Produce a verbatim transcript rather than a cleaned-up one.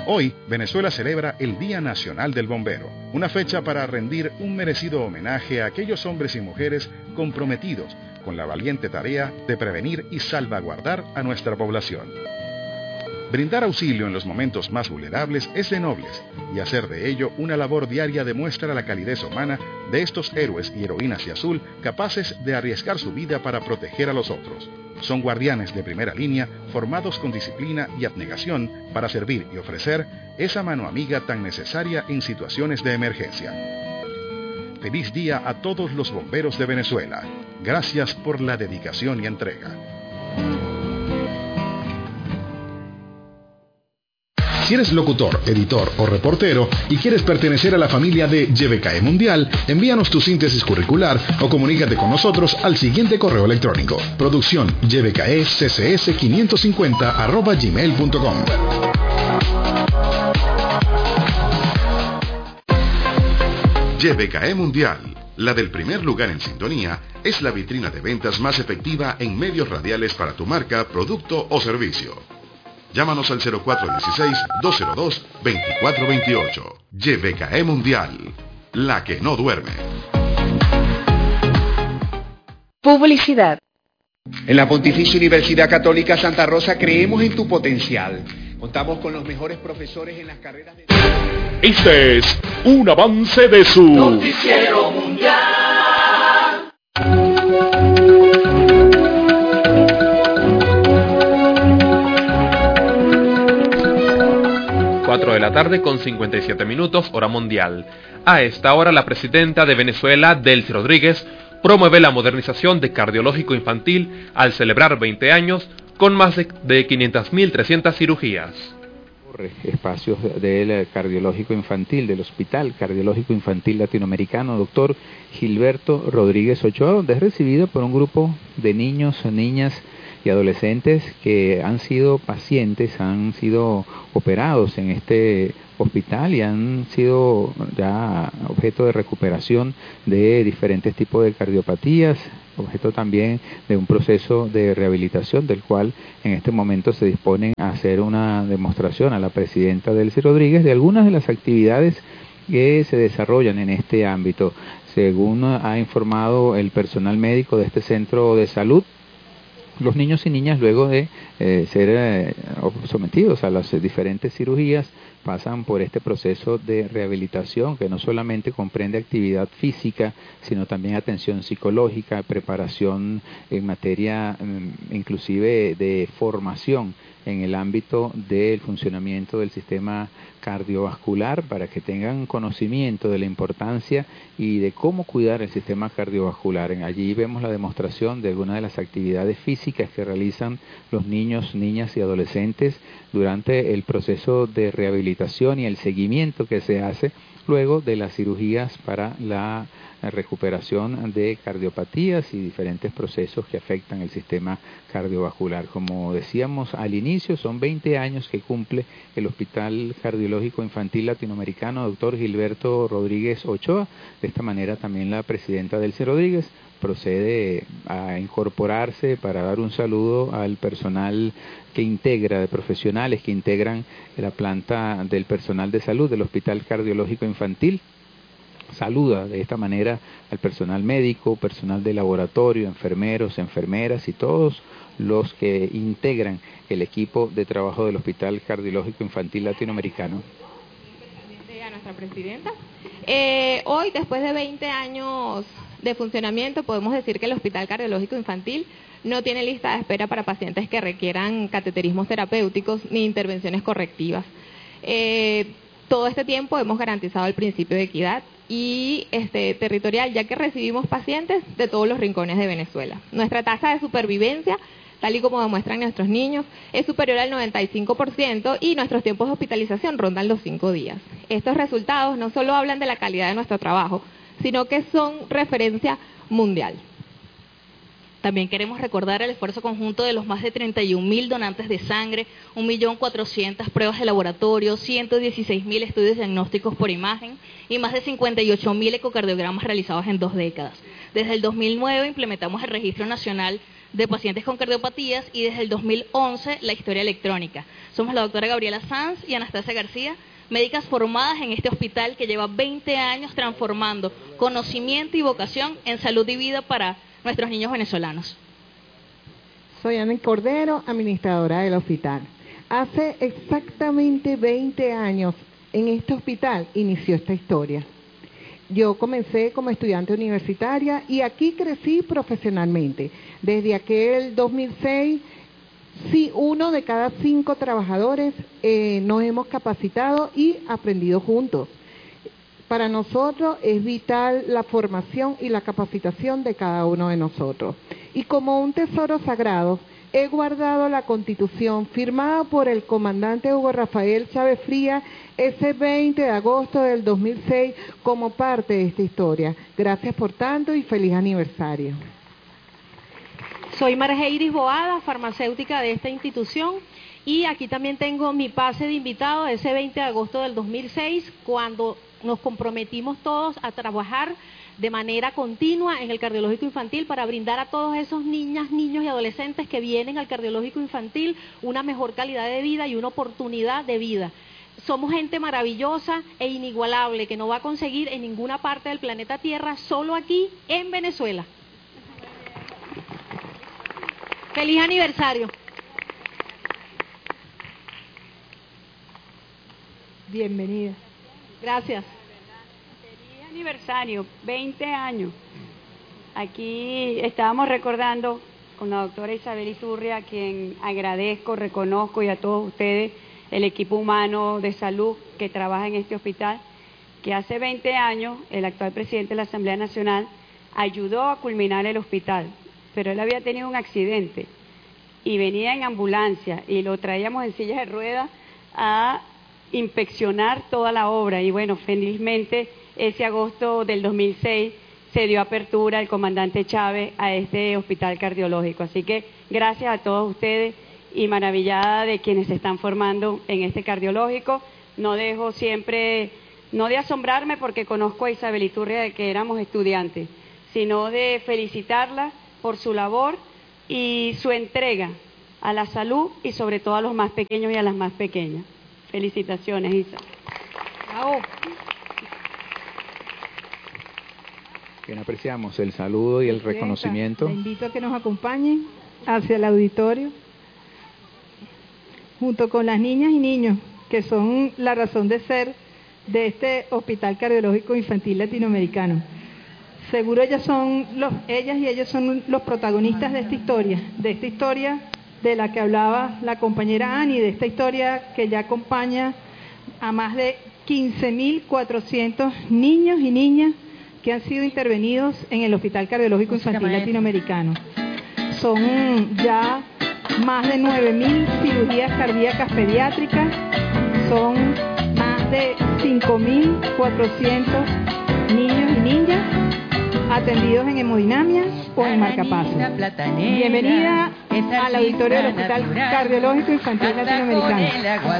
Hoy, Venezuela celebra el Día Nacional del Bombero, una fecha para rendir un merecido homenaje a aquellos hombres y mujeres comprometidos con la valiente tarea de prevenir y salvaguardar a nuestra población. Brindar auxilio en los momentos más vulnerables es de nobles, y hacer de ello una labor diaria demuestra la calidez humana de estos héroes y heroínas de azul capaces de arriesgar su vida para proteger a los otros. Son guardianes de primera línea, formados con disciplina y abnegación para servir y ofrecer esa mano amiga tan necesaria en situaciones de emergencia. Feliz día a todos los bomberos de Venezuela. Gracias por la dedicación y entrega. Si eres locutor, editor o reportero y quieres pertenecer a la familia de Y B K E Mundial, envíanos tu síntesis curricular o comunícate con nosotros al siguiente correo electrónico: producción y b k e c c s quinientos cincuenta arroba gmail punto com. Y B K E Mundial, la del primer lugar en sintonía, es la vitrina de ventas más efectiva en medios radiales para tu marca, producto o servicio. Llámanos al cero cuatro uno seis, dos cero dos, dos cuatro dos ocho. Y B K E Mundial, la que no duerme. Publicidad. En la Pontificia Universidad Católica Santa Rosa creemos en tu potencial. Contamos con los mejores profesores en las carreras de... Este es un avance de su Noticiero Mundial. cuatro de la tarde con cincuenta y siete minutos, hora mundial. A esta hora, la presidenta de Venezuela, Delcy Rodríguez, promueve la modernización de cardiológico infantil al celebrar veinte años con más de, de quinientas mil trescientas cirugías. Espacios del cardiológico infantil, del Hospital Cardiológico Infantil Latinoamericano, doctor Gilberto Rodríguez Ochoa, donde es recibido por un grupo de niños, niñas y adolescentes que han sido pacientes, han sido operados en este hospital y han sido ya objeto de recuperación de diferentes tipos de cardiopatías, objeto también de un proceso de rehabilitación del cual en este momento se disponen a hacer una demostración a la presidenta Delcy Rodríguez de algunas de las actividades que se desarrollan en este ámbito. Según ha informado el personal médico de este centro de salud, los niños y niñas, luego de eh, ser eh, sometidos a las diferentes cirugías, pasan por este proceso de rehabilitación que no solamente comprende actividad física, sino también atención psicológica, preparación en materia inclusive de formación en el ámbito del funcionamiento del sistema cardiovascular, para que tengan conocimiento de la importancia y de cómo cuidar el sistema cardiovascular. Allí vemos la demostración de algunas de las actividades físicas que realizan los niños, niñas y adolescentes durante el proceso de rehabilitación y el seguimiento que se hace luego de las cirugías para la recuperación de cardiopatías y diferentes procesos que afectan el sistema cardiovascular. Como decíamos al inicio, son veinte años que cumple el Hospital Cardiológico Infantil Latinoamericano, doctor Gilberto Rodríguez Ochoa. De esta manera también la presidenta Delcy Rodríguez procede a incorporarse para dar un saludo al personal que integra, de profesionales que integran la planta del personal de salud del Hospital Cardiológico Infantil. Saluda de esta manera al personal médico, personal de laboratorio, enfermeros, enfermeras y todos los que integran el equipo de trabajo del Hospital Cardiológico Infantil Latinoamericano. A nuestra presidenta. Eh, hoy, después de veinte años de funcionamiento, podemos decir que el Hospital Cardiológico Infantil no tiene lista de espera para pacientes que requieran cateterismos terapéuticos ni intervenciones correctivas. Eh, todo este tiempo hemos garantizado el principio de equidad y este territorial, ya que recibimos pacientes de todos los rincones de Venezuela. Nuestra tasa de supervivencia, tal y como demuestran nuestros niños, es superior al noventa y cinco por ciento y nuestros tiempos de hospitalización rondan los cinco días. Estos resultados no solo hablan de la calidad de nuestro trabajo, sino que son referencia mundial. También queremos recordar el esfuerzo conjunto de los más de treinta y un mil donantes de sangre, un millón cuatrocientas pruebas de laboratorio, ciento dieciséis mil estudios diagnósticos por imagen y más de cincuenta y ocho mil ecocardiogramas realizados en dos décadas. Desde el dos mil nueve implementamos el Registro Nacional de pacientes con cardiopatías y desde el dos mil once la historia electrónica. Somos la doctora Gabriela Sanz y Anastasia García, médicas formadas en este hospital que lleva veinte años transformando conocimiento y vocación en salud y vida para nuestros niños venezolanos. Soy Ana Cordero, administradora del hospital. Hace exactamente veinte años en este hospital inició esta historia. Yo comencé como estudiante universitaria y aquí crecí profesionalmente. Desde aquel dos mil seis, sí, uno de cada cinco trabajadores eh, nos hemos capacitado y aprendido juntos. Para nosotros es vital la formación y la capacitación de cada uno de nosotros. Y como un tesoro sagrado, he guardado la Constitución firmada por el comandante Hugo Rafael Chávez Frías ese veinte de agosto del dos mil seis como parte de esta historia. Gracias por tanto y feliz aniversario. Soy Margeiris Boada, farmacéutica de esta institución, y aquí también tengo mi pase de invitado de ese veinte de agosto del dos mil seis, cuando nos comprometimos todos a trabajar de manera continua en el cardiológico infantil para brindar a todos esos niñas, niños y adolescentes que vienen al cardiológico infantil una mejor calidad de vida y una oportunidad de vida. Somos gente maravillosa e inigualable que no va a conseguir en ninguna parte del planeta Tierra, solo aquí en Venezuela. ¡Feliz aniversario! Bienvenida. Gracias. Feliz aniversario, veinte años. Aquí estábamos recordando con la doctora Isabel Iturria, a quien agradezco, reconozco, y a todos ustedes, el equipo humano de salud que trabaja en este hospital, que hace veinte años el actual presidente de la Asamblea Nacional ayudó a culminar el hospital, pero él había tenido un accidente y venía en ambulancia y lo traíamos en silla de ruedas a inspeccionar toda la obra. Y bueno, felizmente ese agosto del dos mil seis se dio apertura el comandante Chávez a este hospital cardiológico. Así que gracias a todos ustedes y maravillada de quienes se están formando en este cardiológico. No dejo siempre, no de asombrarme porque conozco a Isabel Iturria de que éramos estudiantes, sino de felicitarla por su labor y su entrega a la salud y sobre todo a los más pequeños y a las más pequeñas. Felicitaciones, Isa. Bravo. Bien, apreciamos el saludo y el reconocimiento. Le invito a que nos acompañen hacia el auditorio, junto con las niñas y niños, que son la razón de ser de este Hospital Cardiológico Infantil Latinoamericano. Seguro ellas son los, ellas y ellos son los protagonistas de esta historia, de esta historia de la que hablaba la compañera Ani, de esta historia que ya acompaña a más de quince mil cuatrocientos niños y niñas que han sido intervenidos en el Hospital Cardiológico Infantil Latinoamericano. Son ya más de nueve mil cirugías cardíacas pediátricas, son más de cinco mil cuatrocientos niños y niñas atendidos en hemodinamia o en marcapasos. Bienvenida al auditorio del Hospital Cardiológico Infantil Latinoamericano.